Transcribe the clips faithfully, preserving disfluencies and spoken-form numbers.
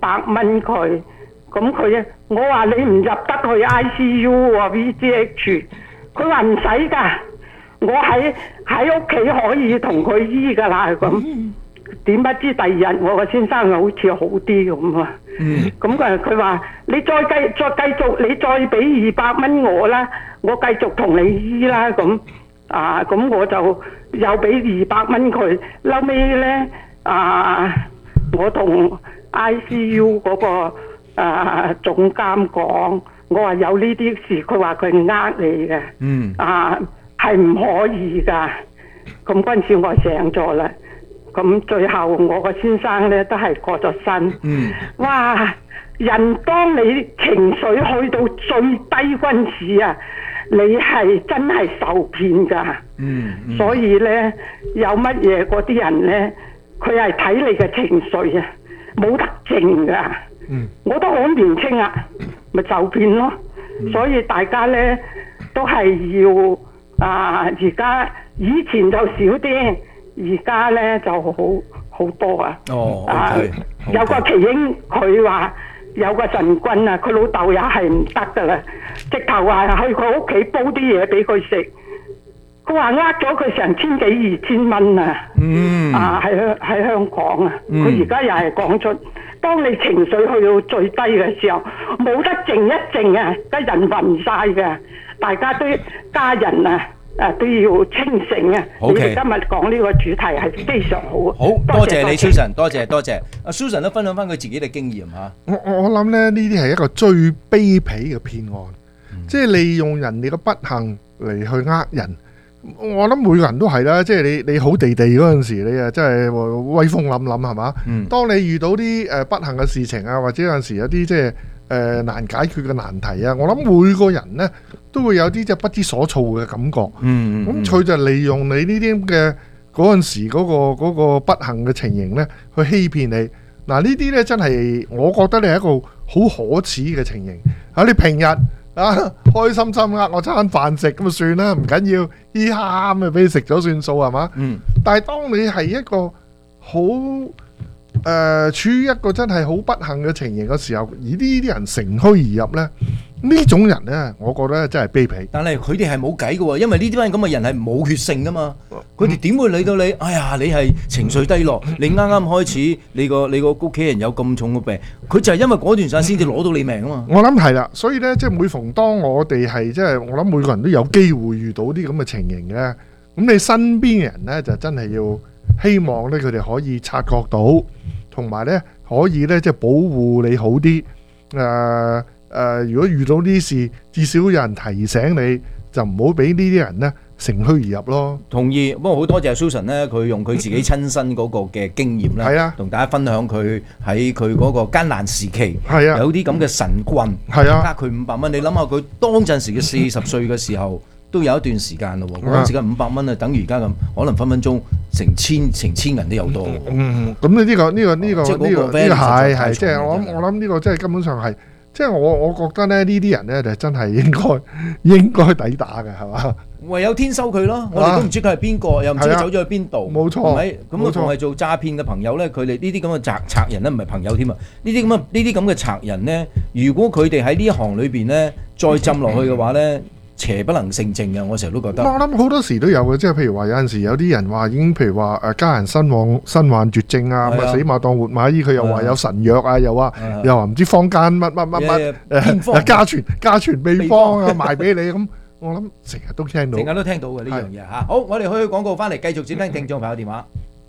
百蚊佢，咁佢我話你唔入得去 I C U 喎 V G H， 佢話唔使㗎，我喺喺屋企可以同佢醫㗎啦咁。點不知第二日我個先生好似好啲咁啊！咁佢佢話你再繼再繼續，你再俾二百蚊我啦，我繼續同你醫啦咁啊！咁我就又俾二百蚊佢。後尾咧啊，我同 I C U 嗰、嗰個啊總監講，我話有呢啲事，佢話佢呃你嘅，嗯啊係唔可以㗎。咁嗰陣時我醒咗啦。咁最後我個先生咧都係過咗身。嗯，哇！人當你情緒去到最低嗰陣時啊，你係真係受騙㗎。嗯，嗯所以咧有乜嘢嗰啲人咧，佢係睇你嘅情緒啊，冇得靜㗎。嗯，我都好年輕啊，咪受騙咯。嗯、所以大家咧都係要啊，而家以前就少啲。而家咧就好好多啊！哦，啊，有個奇英佢話有個神棍啊，佢老豆也係唔得噶啦，直頭話去佢屋企煲啲嘢俾佢食，佢話呃咗佢成千幾二千蚊啊！嗯，啊喺香喺香港啊，佢而家又係講出，當你情緒去到最低嘅時候，冇得靜一靜啊，個人暈晒嘅，大家都家人啊！誒都要清醒啊！你哋今日講呢個主題係非常好。 好多謝你 Susan， 多謝多謝。阿 Susan 都分享翻佢自己嘅經驗嚇。 我我諗咧，呢啲係一個最卑鄙嘅騙案，嗯、即係利用人哋嘅不幸嚟去呃人。我諗每個人都係啦，即係你你好地地嗰陣時，你啊真係威風凜凜係嘛？嗯、當你遇到啲誒不幸嘅事情啊，或者有陣時有啲即係誒難解決嘅難題啊，我諗每個人咧都會有啲即係不知所措嘅感覺。嗯，咁佢就利用你呢啲咁嘅嗰陣時嗰個嗰個不幸嘅情形咧，去欺騙你。嗱，呢啲咧真係我覺得你係一個好可恥嘅情形。啊，你平日啊開心心呃我餐飯食咁就算啦，唔緊要，嘻哈咁啊俾你食咗算數係嘛？嗯。但係當你係一個好誒、呃，處於一個真係好不幸嘅情形嘅時候，而呢啲人乘虛而入呢，呢種人呢，我覺得真係卑鄙。 但係佢哋係冇計嘅，因為呢啲班咁嘅人係冇血性噶嘛，佢哋點會理到你？哎呀，你係情緒低落，你啱啱開始，你個你個屋企人有咁重嘅病，佢就係因為嗰段時間先至攞到你命啊嘛。 我諗係啦，所以呢，即係每逢當我哋係即係，我諗每個人都有機會遇到啲咁嘅情形嘅，咁你身邊嘅人呢，就真係要希望呢，佢哋可以察覺到。同埋咧，可以咧，即係保護你好啲。誒、呃、誒、呃，如果遇到呢啲事，至少有人提醒你，就唔好俾呢啲人咧乘虛而入咯。 同意。不過好多謝 Susan 咧，佢用佢自己親身嗰個嘅經驗咧， 啊、 同大家分享佢喺佢嗰個艱難時期，啊、有啲咁嘅神棍，呃佢五百蚊。你諗下佢當陣時嘅四十歲嘅時候。都有一段時間咯，嗰陣時間五百蚊啊，等於而家咁，可能分分鐘成千成千人都有多。 嗯，咁呢、呢個呢、呢個呢、呢個呢、呢個呢、呢個係係即係我諗我諗呢個即係根本上係，即係我我覺得咧呢啲人咧就真係應該應該抵打嘅係嘛？ 唯有天收佢咯，我哋都唔知佢係邊個，又唔知佢走咗去邊度。冇錯，係咪？咁啊，仲係做詐騙嘅朋友咧，佢哋呢啲咁嘅賊賊人咧，唔係朋友添啊！呢啲咁嘅呢啲咁嘅賊人咧，如果佢哋喺呢一行裏邊咧，再浸落去嘅話咧。邪不能勝正嘅，我成日都覺得。我諗好多時都有嘅，即係譬如話有陣時有啲人話已經，譬如話誒家人身患身患絕症啊，咁啊死馬當活馬醫，佢又話有神藥啊，又話又話唔知坊間乜乜乜乜誒家傳家傳秘方啊賣俾你咁，我諗成日都聽到， 成日都聽到嘅呢樣嘢嚇。好，我哋去廣告翻嚟，繼續接聽聽眾朋友電話。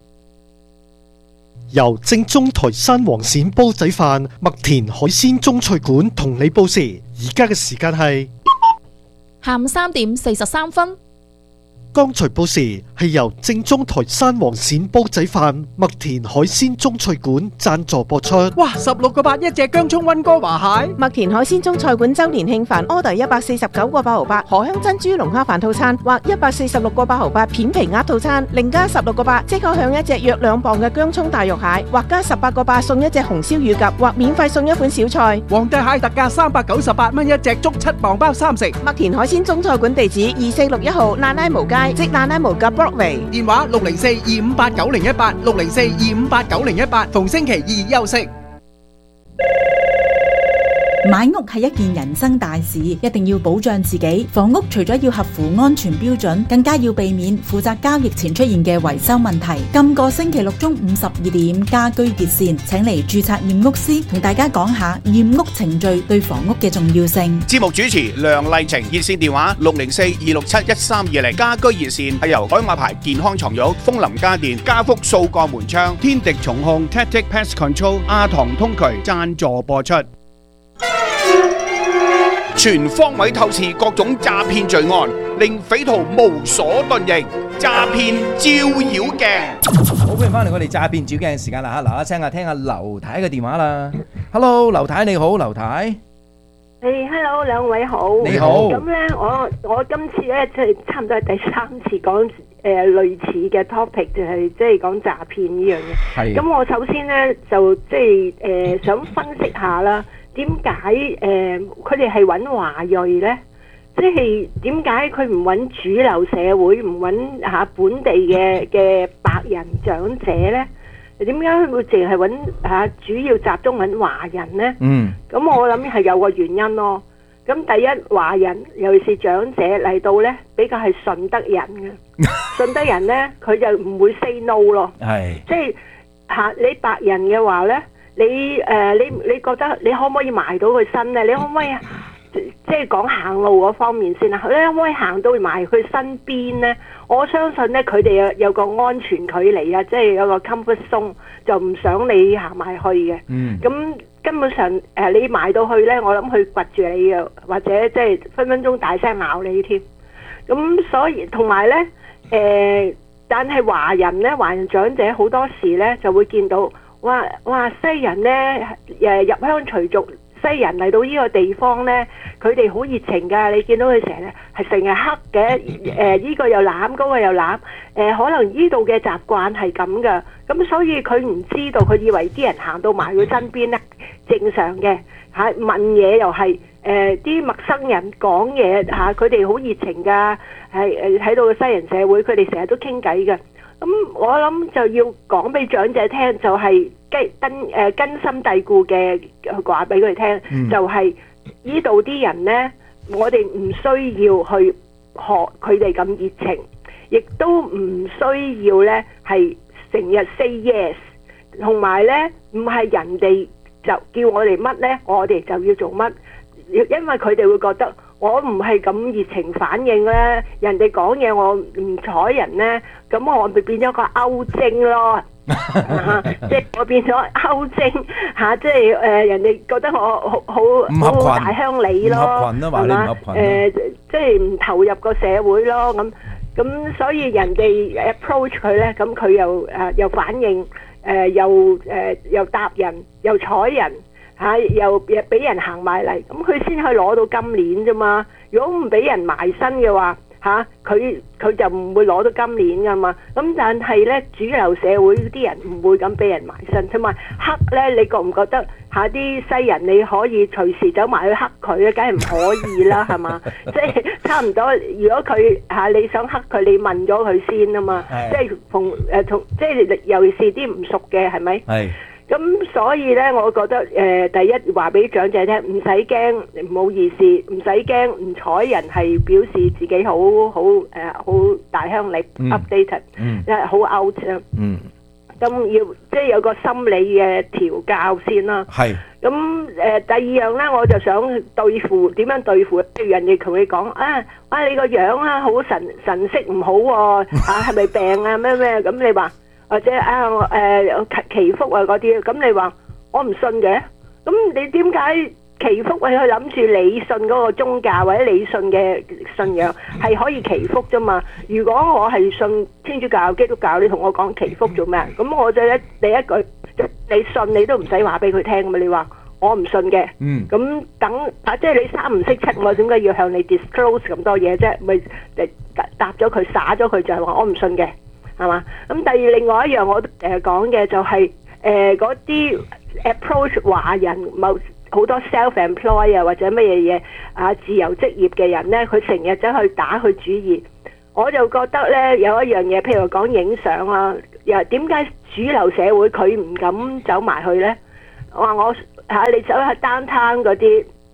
由正宗台山黃鱔煲仔飯麥田海鮮中菜館同你報時，而家嘅時間係下午三點四十三分。 剛才報時係由正宗台山黃鱔煲仔飯麥田海鮮中菜館贊助播出。 哇！十六個八一隻薑蔥溫哥華蟹。 麥田海鮮中菜館周年慶飯 order 一百四十九個八毫八荷香珍珠龍蝦飯套餐，或一百四十六個八毫八片皮鴨套餐，另加十六個八即可享一隻約兩磅嘅薑蔥大肉蟹，或加十八個八送一隻紅燒乳鴿，或免費送一款小菜。 皇帝蟹特價三百九十八蚊一隻，足七磅包三食。 麥田海鮮中菜館地址二四六一號那拉無街。即那拉無嘅 Broadway， 電話六零四二五八九零一八六零四二五八九零一八，逢星期二休息。 買屋係一件人生大事，一定要保障自己。房屋除咗要合乎安全標準，更加要避免負責交易前出現嘅維修問題。今個星期六中午十二點，家居熱線請嚟註冊驗屋師同大家講下驗屋程序對房屋嘅重要性。 節目主持梁麗晴，熱線電話六零四二六七一三二零。家居熱線係由海馬牌健康床褥、楓林家電、家福掃鋼門窗、天敵重控、Tactic Pest Control、阿唐通渠贊助播出。全方位透視各種詐騙罪案，令匪徒無所遁形。詐騙照妖鏡， 好，歡迎翻嚟我哋詐騙照鏡嘅時間啦吓，嗱一聲啊，聽下劉太嘅電話啦。Hello， 劉太你好，劉太。 誒 ，Hello， 兩位好。 你好。 咁咧，我我今次咧即係差唔多係第三次講誒、呃、類似嘅 topic， 就係即係講詐騙呢樣嘢。係。咁我首先咧就即係誒想分析下啦，點解誒佢哋係揾華裔咧？即係點解佢唔揾主流社會，唔揾下本地嘅嘅白人長者咧？點解佢會淨係揾嚇主要集中揾華人咧？嗯，咁我諗係有個原因咯。咁第一，華人尤其是長者嚟到咧，比較係順德人嘅。順德人咧，佢就唔會 say no 咯。係，即係嚇你白人嘅話咧，你誒你你覺得你可唔可以埋到佢身咧？你可唔可以即係講行路嗰方面先啊？你可唔可以行到埋佢身邊咧？我相信咧，佢哋有有個安全距離啊，即係有個 comfort zone，就唔想你行埋去嘅。嗯。咁根本上誒、呃，你埋到去咧，我諗佢掘住你嘅，或者即係分分鐘大聲鬧你添。咁所以同埋咧誒，但係華人咧，華人長者好多時咧就會見到，哇哇西人咧誒入鄉隨俗。西人嚟到呢個地方呢，佢哋好熱情㗎。你見到佢成日係成日黑嘅，誒、呃、呢、這個又攬，嗰、那個又攬。誒、呃、可能呢度嘅習慣係咁㗎，咁所以佢唔知道，佢以為啲人行到埋佢身邊呢，正常嘅嚇、啊、問嘢又係誒啲陌生人講嘢嚇，佢哋好熱情㗎，係誒喺到個西人社會，佢哋成日都傾偈㗎。咁我諗就要講俾長者聽，就係根根誒根深蒂固嘅話俾佢哋聽，嗯、就係呢度啲人呢，我哋唔需要去學佢哋咁熱情，亦都唔需要呢係成日 say yes， 同埋呢唔係人哋就叫我哋乜呢，我哋就要做乜，因為佢哋會覺得。我唔係咁熱情反應咧，人哋講嘢我唔睬人咧，咁我咪變咗個歐精咯，啊、即係我變咗歐精嚇、啊，即係誒、呃、人哋覺得我好好好大鄉里咯，係嘛？誒、呃、即係唔投入個社會咯，咁咁所以人哋 approach 佢咧，咁佢又誒、呃、又反應，誒、呃、又誒、呃、又答人，又睬人。嚇、啊、又又俾人行埋嚟，咁佢先可以攞到金鏈啫嘛。如果唔俾人埋身嘅話，嚇佢佢就唔會攞到金鏈噶嘛。咁但係咧，主流社會啲人唔會咁俾人埋身，同埋黑咧，你覺唔覺得嚇啲、啊、西人你可以隨時走埋去黑佢咧？梗係唔可以啦，係嘛？即係差唔多。如果佢嚇、啊、你想黑佢，你問咗佢先啊嘛。即係同誒同即係尤其是啲唔熟嘅係咪？係。咁所以咧，我覺得誒、呃，第一話俾長者聽，唔使驚，唔好意思，唔使驚，唔睬人係表示自己好好誒好大鄉里 updated，誒好 out 啊。嗯。咁要即係有個心理嘅調教先啦。係。咁誒、呃，第二樣咧，我就想對付點樣對付？譬如人哋同你講啊，啊你個樣啊好神神色唔好喎，啊係咪病啊咩咩？咁你話？或者啊誒、呃、祈福啊嗰啲，咁你話我唔信嘅，咁你點解祈福係去諗住你信嗰個宗教或者你信嘅信仰係可以祈福啫嘛？如果我係信天主教、基督教，你同我講祈福做咩？咁我就一第一句，你信你都唔使話俾佢聽嘛？你話我唔信嘅，嗯，咁等啊，即係你三唔識七，我點解要向你 disclose 咁多嘢啫？咪答咗佢，灑咗佢就係話我唔信嘅。係嘛？咁第二另外一樣我誒講嘅就係誒嗰啲 approach 華人某好多 self-employed 啊或者乜嘢嘢啊自由職業嘅人咧，佢成日走去打佢主意，我就覺得咧有一樣嘢，譬如講影相啊，又點解主流社會佢唔敢走埋去咧？我話我嚇你走去 downtown 嗰啲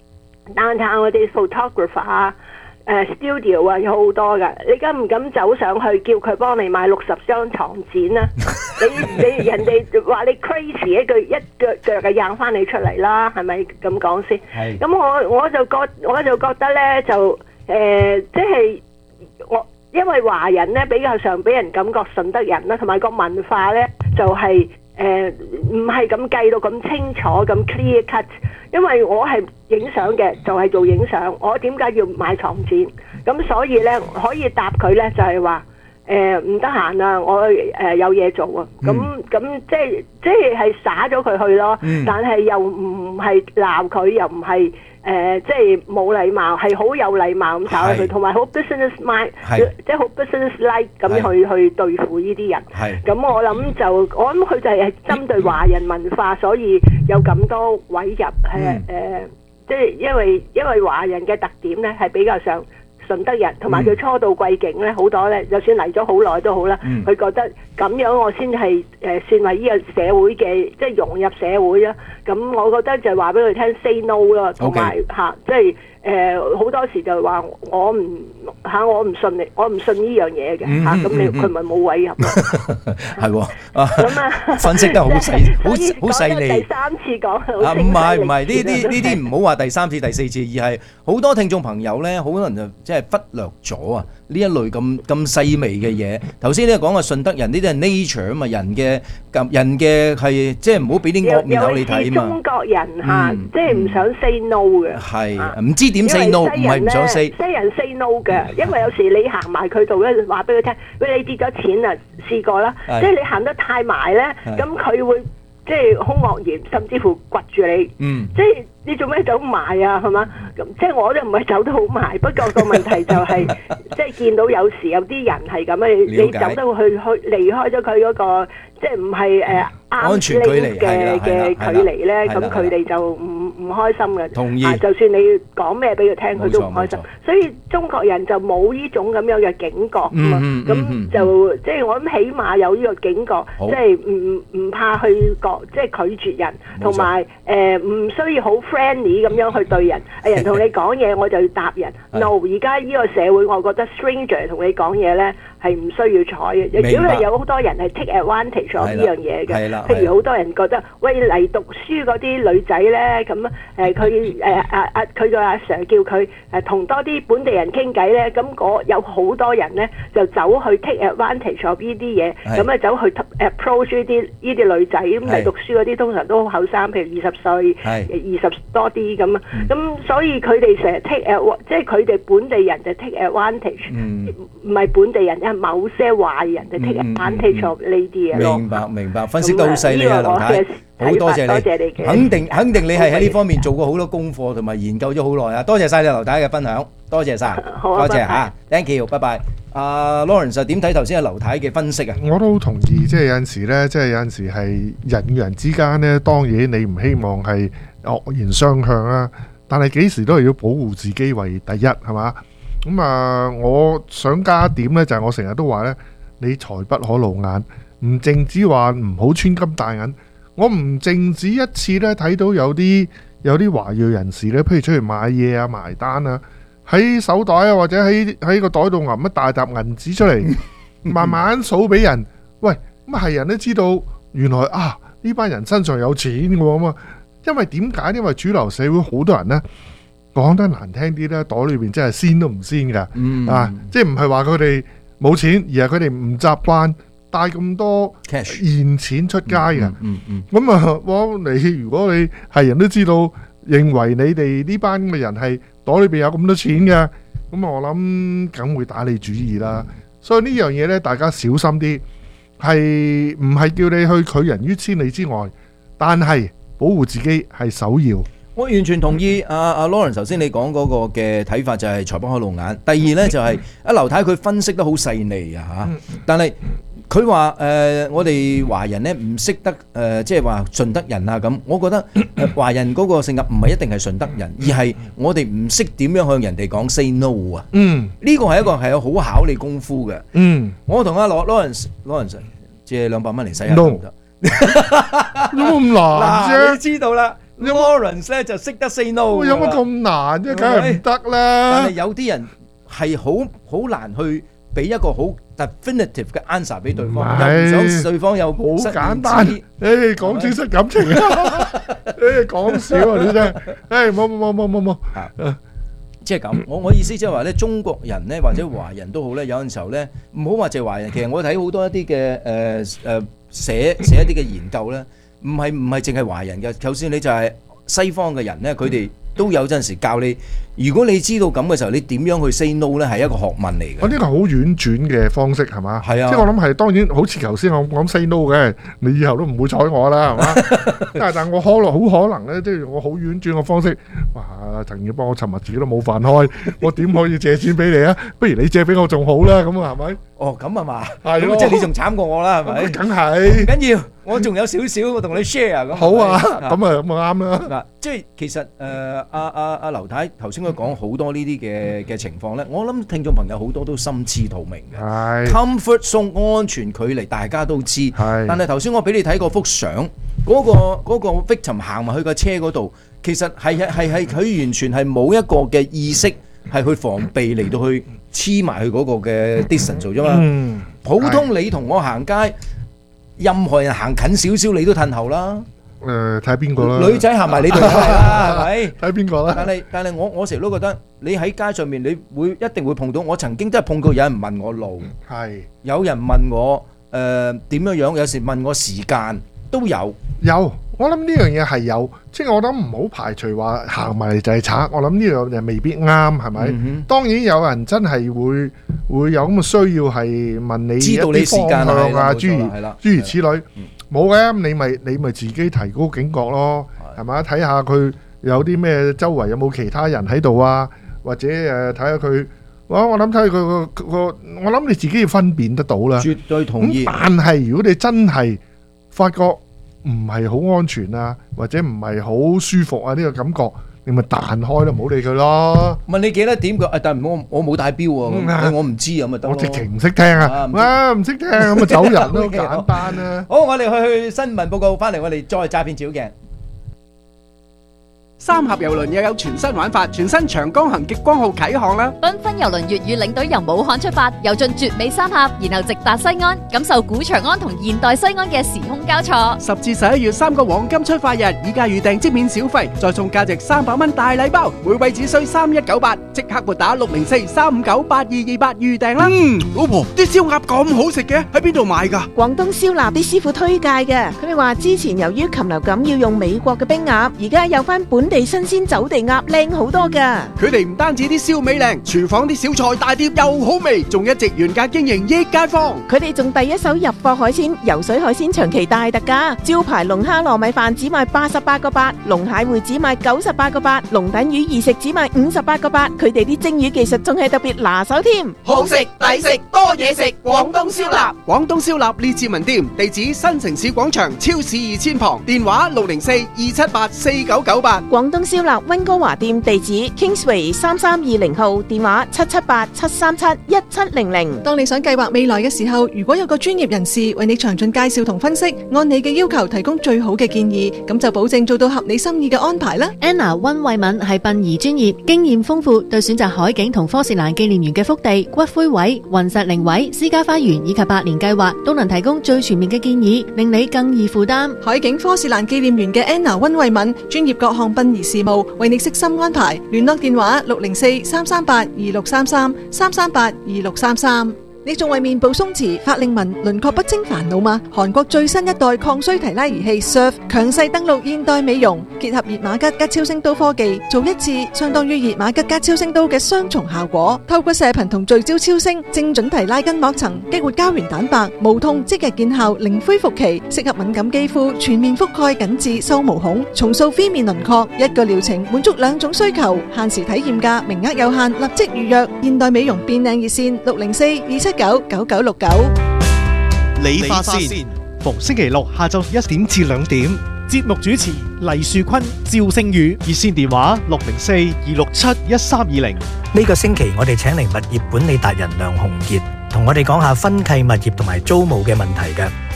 但係我哋 photographer 啊、誒 studio 啊有好多㗎，你敢唔敢走上去叫佢幫你買六十張床墊啊？你你人哋話你 crazy 一句一腳腳嘅掟翻你出嚟啦，係咪咁講先？係。咁我我就覺我就覺得咧就誒，即係我因為華人咧比較上俾人感覺順德人啦，同埋個文化咧就係誒唔係咁計到咁清楚咁 clear cut。因為我係影相嘅，就係做影相。我點解要買床墊？咁所以咧可以答佢咧，就係話誒唔得閒啊，我誒、呃、有嘢做啊。咁咁、嗯、即係即係係灑咗佢去咯。嗯、但係又唔係鬧佢，又唔係誒即係冇禮貌，係好有禮貌咁灑佢，同埋好 business mind，即係好 business like 咁去去對付呢啲人。咁我諗就我諗佢就係針對華人文化，所以有咁多位入誒誒，即係因為因為華人嘅特點咧係比較上順德人，同埋佢初到貴境咧好多咧，就算嚟咗好耐都好啦，佢、嗯、覺得咁樣我先係誒算為呢個社會嘅即係融入社會啦。咁我覺得就話俾佢聽 say no 咯，同埋嚇即係誒好多時就話我唔嚇、啊、我唔信你，我唔信呢樣嘢嘅嚇，咁你佢咪冇位入咯。係喎，咁啊分析得好細，好好細膩。 第三次講啊，唔係唔係呢啲呢啲唔好話第三次第四次，而係好多聽眾朋友咧，好多人就即係忽略咗啊呢一類咁咁細微嘅嘢。頭先你講嘅順德人呢啲係 nature 啊嘛，人嘅人嘅係即係唔好俾啲惡面口你睇。 中國人嚇，嗯、即係唔想 say no 嘅， 係唔、啊、知點 say no，唔係唔想 say。 西人 say no 嘅，因為有時你行埋佢度咧，話俾佢聽，喂你跌咗錢啊，試過啦，即係你行得太埋咧，咁佢會即係兇惡言，甚至乎掘住你，嗯、即係你做咩走埋啊？係嘛？咁即係我都唔係走得好埋，不過個問題就係、是、即係見到有時有啲人係咁啊，你走得去去離開咗佢嗰個。即係唔係誒安全距離嘅嘅距離咧，咁佢哋就唔唔開心嘅。 同意。 就算你講咩俾佢聽，佢都唔開心。所以中國人就冇呢種咁樣嘅警覺啊嘛。咁就即係我諗，起碼有呢個警覺，即係唔唔怕去講，即係拒絕人，同埋誒唔需要好 friendly 咁樣去對人。誒人同你講嘢，我就要答人。No， 而家呢個社會，我覺得 stranger 同你講嘢咧係唔需要睬嘅。如果係有好多人係 take advantage。呢樣嘢嘅，譬如好多人覺得，喂嚟讀書嗰啲女仔咧，咁誒佢誒阿阿佢個阿 Sir 叫佢誒同多啲本地人傾偈咧，咁我有好多人咧就走去 take advantage of 呢啲嘢，咁啊走去 approach 呢啲呢啲女仔，咁嚟讀書嗰啲通常都好後生，譬如二十歲、二十多啲咁啊，咁所以佢哋成日 take advantage，即係佢哋本地人就 take advantage，唔係本地人，係某些壞人就 take advantage of 呢啲嘢咯。 明白明白，分析得好細膩啊，劉太，好多謝你，肯定肯定你係喺呢方面做過好多功課同埋研究咗好耐啊！多謝晒你劉太嘅分享，多謝晒，多謝嚇 ，thank you，拜拜。阿 Lawrence 點睇頭先阿劉太嘅分析啊？ 我都好同意，即係有陣時咧，即係有陣時係人與人之間咧，當然你唔希望係惡言相向啦，但係幾時都係要保護自己為第一，係嘛？咁啊，我想加一點咧，就係我成日都話咧，你財不可露眼。唔淨止話唔好穿金戴銀，我唔淨止一次咧睇到有啲有啲華裔人士咧，譬如出去買嘢啊、埋單啊，喺手袋啊或者喺喺個袋度揞一大沓銀紙出嚟，慢慢數俾人。喂，咁係人都知道原來啊呢班人身上有錢嘅喎嘛，因為點解？因為主流社會好多人呢，講得難聽啲咧，袋裏邊真係仙都唔仙㗎，嗯、啊，即係唔係話佢哋冇錢，而係佢哋唔習慣帶咁多現錢出街嘅，咁啊、嗯嗯嗯，我你如果你係人都知道，認為你哋呢班嘅人係袋裏邊有咁多錢嘅，咁我諗梗會打你主意啦。嗯、所以呢樣嘢呢，大家小心啲，係唔係叫你去拒人於千里之外？但係保護自己係首要。 我完全同意阿阿 Lawrence 頭先你講嗰個嘅睇法，就係財不可露眼。第二呢，就係阿劉太佢分析得好細膩啊嚇，但係佢話誒我哋華人呢唔識得誒即係話順德人啊咁，我覺得華人嗰個性格唔係一定係順德人，而係我哋唔識點樣向人哋講 say no 啊。嗯，呢個係一個係有好考你功夫嘅。嗯，我同阿 Lawrence Lawrence 借兩百蚊嚟使下得唔得？ 都咁難啫， 你知道啦。 Lawrence 咧就識得 say no。 有乜咁難啫？梗係唔得啦。 但係有啲人係好好難去俾一個好 definitive 嘅 answer 俾對方，又唔想對方有好簡單。誒講錢失感情啊！誒講笑啊！你真係誒冇冇冇冇冇冇。 即係咁，我我意思即係話咧，中國人咧或者華人都好咧，有陣時候咧，唔好話淨係華人，其實我睇好多一啲嘅誒誒寫寫一啲嘅研究咧，唔係唔係淨係華人嘅，就算你就係西方嘅人咧，佢哋都有陣時教你，如果你知道咁嘅時候，你點樣去 say no 咧，係一個學問嚟嘅。 我呢個好婉轉嘅方式係嘛？ 係啊， 即係我諗係當然，好似頭先我講 say no 嘅，你以後都唔會睬我啦，係嘛？但係但係我可能好可能咧，即係我好婉轉嘅方式。哇！陳耀邦，我尋日自己都冇飯開，我點可以借錢俾你啊？不如你借俾我仲好啦，咁啊係咪？ 哦，咁啊嘛， 係咯， 即係你仲慘過我啦，係咪？ 梗係。緊要，我仲有少少，我同你 share 咁。 好啊，咁啊咁啊啱啦。 嗱，即係其實誒阿阿阿劉太頭先佢講好多呢啲嘅嘅情況咧，我諗聽眾朋友好多都心知肚明嘅。 係 comfort zone 安全距離大家都知， 係。 但係頭先我俾你睇嗰幅相，嗰個嗰個 victim 行埋去個車嗰度，其實係係係佢完全係冇一個嘅意識係去防備嚟到去黐埋去嗰個嘅 distance 做啫嘛。 嗯， 普通你同我行街，任何人行近少少你都褪後啦。 誒，睇下邊個啦。 女仔行埋你度啦，係咪？ 睇邊個啦。 但係但係我我成日都覺得，你喺街上面，你會一定會碰到。我曾經真係碰過有人問我路， 係有人問我誒點樣樣，有時問我時間都有。 有，我諗呢樣嘢係有，即係我諗唔好排除話行埋嚟就係賊。我諗呢樣嘢未必啱，係咪？ 嗯、 當然有人真係會會有咁嘅需要係問你知道你時間啊，諸如諸如此類。冇嘅，你咪你咪自己提高警覺咯，係嘛？睇下佢有啲咩，周圍有冇其他人喺度啊，或者誒睇下佢，我我諗睇下佢個個，我諗你自己要分辨得到啦。 絕對同意。 咁但係如果你真係發覺唔係好安全啊，或者唔係好舒服啊呢個感覺，你咪彈開咯，唔好理佢咯。 問你幾多點佢？但係我我冇帶錶喎，我唔知咁咪得咯。 我直情唔識聽啊！哇，唔識聽咁咪走人咯，好簡單啊！ 好，我哋去去新聞報告，翻嚟我哋再詐騙照鏡。 三峽郵輪又有全新玩法，全新長江行極光號啟航啦！ 繽紛郵輪粵語領隊由武漢出發，遊進絕美三峽，然後直達西安，感受古長安同現代西安嘅時空交錯。 十至十一月三個黃金出發日，以價預訂即免小費，再送價值三百蚊大禮包，每位只需三一九八，即刻撥打六零四三五九八二二八預訂啦！ 嗯，老婆，啲燒鴨咁好食嘅，喺邊度買㗎？ 廣東燒臘啲師傅推介嘅，佢哋話之前由於禽流感要用美國嘅冰鴨，而家有翻本地新鮮走地鴨靚好多噶。 佢哋唔單止啲燒味靚，廚房啲小菜大碟又好味，仲一直原價經營益街坊。 佢哋仲第一手入貨海鮮，游水海鮮長期大特價，招牌龍蝦糯米飯只賣八十八個八，龍蟹會只賣九十八個八，龍躉魚二食只賣五十八個八。佢哋啲蒸魚技術仲係特別拿手添， 好食抵食多嘢食，廣東燒臘。 廣東燒臘列治文店，地址新城市廣場超市二千旁，電話六零四二七八四九九八。 廣東燒臘溫哥華店地址 Kingsway 三三二零號，電話七七八七三七一七零零。 當你想計劃未來嘅時候，如果有個專業人士為你詳盡介紹同分析，按你嘅要求提供最好嘅建議，咁就保證做到合你心意嘅安排啦。 Anna 溫慧敏係殯儀專業，經驗豐富，對選擇海景同科士蘭紀念園嘅福地、骨灰位、雲石靈位、私家花園以及百年計劃，都能提供最全面嘅建議，令你更易負擔。 海景科士蘭紀念園嘅 Anna 溫慧敏，專業各項殯儀事務，為你悉心安排。聯絡電話六零四三三八二六三三三三八二六三三。你仲為面部鬆弛、法令紋、輪廓不清煩惱嗎？韓國最新一代抗衰提拉儀器 Surf 強勢登陸現代美容，結合熱瑪吉加超聲刀科技，做一次相當於熱瑪吉加超聲刀嘅雙重效果。透過射頻同聚焦超聲，精準提拉筋膜層，激活膠原蛋白，無痛即日見效，零恢復期，適合敏感肌膚，全面覆蓋緊致收毛孔，重塑 V 面輪廓。一個療程滿足兩種需求，限時體驗價，名額有限，立即預約。現代美容變靚熱線六零四二七九九九六九。 理髮線逢星期六下晝一點至兩點， 節目主持黎樹坤、趙星宇， 熱線電話六零四二六七一三二零。 呢個星期我哋請嚟物業管理達人梁鴻傑，同我哋講下分契物業同埋租務嘅問題嘅。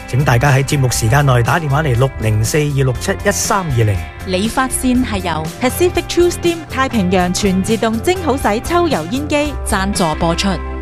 請大家喺節目時間內打電話嚟六零四二六七一三二零。 理髮線係由 Pacific True Steam 太平洋全自動蒸好洗抽油煙機贊助播出。